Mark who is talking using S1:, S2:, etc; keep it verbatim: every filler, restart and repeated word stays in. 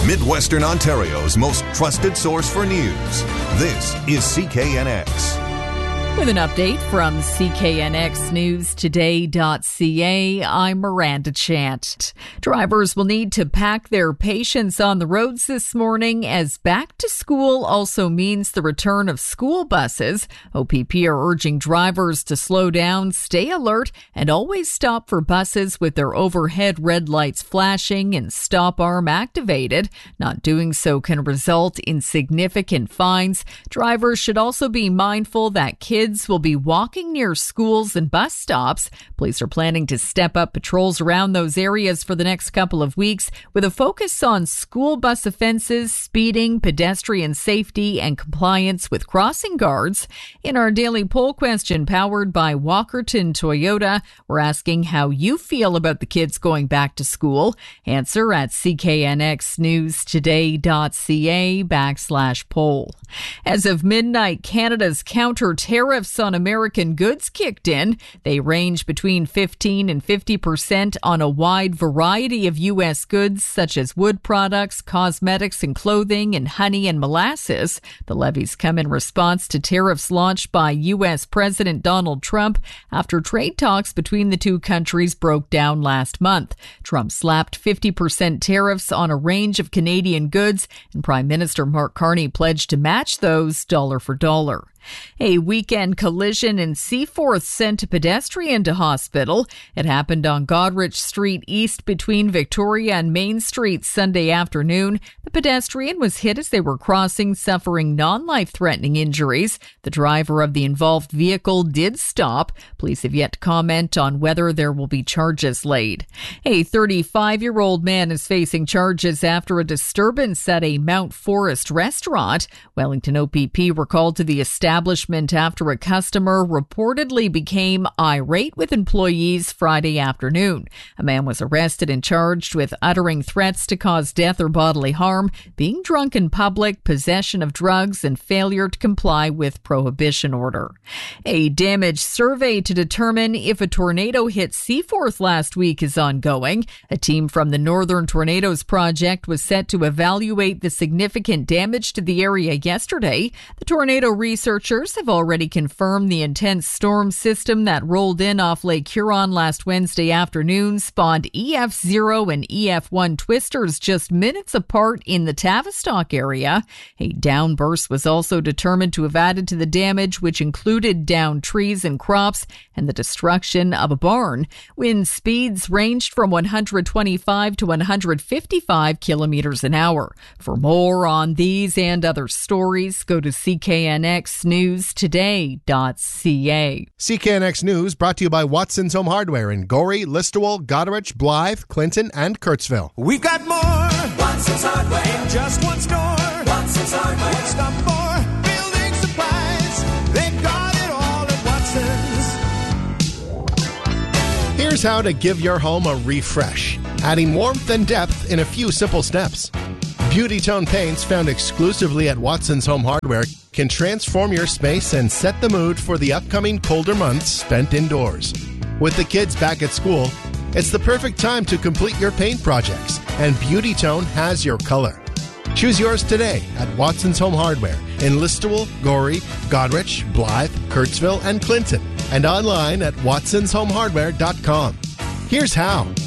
S1: Midwestern Ontario's most trusted source for news. This is C K N X.
S2: With an update from C K N X News Today dot C A, I'm Miranda Chant. Drivers will need to pack their patience on the roads this morning as back to school also means the return of school buses. O P P are urging drivers to slow down, stay alert, and always stop for buses with their overhead red lights flashing and stop arm activated. Not doing so can result in significant fines. Drivers should also be mindful that kids Kids will be walking near schools and bus stops. Police are planning to step up patrols around those areas for the next couple of weeks with a focus on school bus offenses, speeding, pedestrian safety, and compliance with crossing guards. In our daily poll question powered by Walkerton Toyota, we're asking how you feel about the kids going back to school. Answer at C K N X News Today dot C A backslash poll. As of midnight, Canada's counter tariffs on American goods kicked in. They range between fifteen and fifty percent on a wide variety of U S goods such as wood products, cosmetics and clothing, and honey and molasses. The levies come in response to tariffs launched by U S President Donald Trump after trade talks between the two countries broke down last month. Trump slapped fifty percent tariffs on a range of Canadian goods, and Prime Minister Mark Carney pledged to match those dollar for dollar. A weekend collision in Seaforth sent a pedestrian to hospital. It happened on Goderich Street East between Victoria and Main Street Sunday afternoon. The pedestrian was hit as they were crossing, suffering non-life-threatening injuries. The driver of the involved vehicle did stop. Police have yet to comment on whether there will be charges laid. A thirty-five-year-old man is facing charges after a disturbance at a Mount Forest restaurant. Wellington O P P were called to the establishment establishment after a customer reportedly became irate with employees Friday afternoon. A man was arrested and charged with uttering threats to cause death or bodily harm, being drunk in public, possession of drugs, and failure to comply with prohibition order. A damage survey to determine if a tornado hit Seaforth last week is ongoing. A team from the Northern Tornadoes Project was set to evaluate the significant damage to the area yesterday. The tornado researchers have already confirmed the intense storm system that rolled in off Lake Huron last Wednesday afternoon spawned E F zero and E F one twisters just minutes apart in the Tavistock area. A downburst was also determined to have added to the damage, which included downed trees and crops and the destruction of a barn. Wind speeds ranged from one hundred twenty-five to one hundred fifty-five kilometers an hour. For more on these and other stories, go to C K N X News Today dot C A.
S3: C K N X News brought to you by Watson's Home Hardware in Gorey, Listowel, Goderich, Blythe, Clinton, and Kurtzville.
S4: We've got more Watson's Hardware in just one store. Watson's Hardware. One stop for building supplies. They've got it all at Watson's.
S3: Here's how to give your home a refresh, adding warmth and depth in a few simple steps. Beauty Tone paints found exclusively at Watson's Home Hardware can transform your space and set the mood for the upcoming colder months spent indoors. With the kids back at school, it's the perfect time to complete your paint projects, and Beauty Tone has your color. Choose yours today at Watson's Home Hardware in Listowel, Gorey, Goderich, Blythe, Kurtzville, and Clinton, and online at watsons home hardware dot com. Here's how.